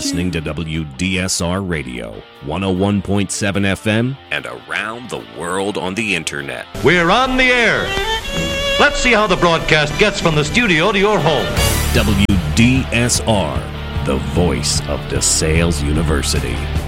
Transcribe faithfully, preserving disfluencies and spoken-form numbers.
listening to W D S R Radio, one oh one point seven F M, and around the world on the internet. We're on the air. Let's see how the broadcast gets from the studio to your home. W D S R, the voice of DeSales University.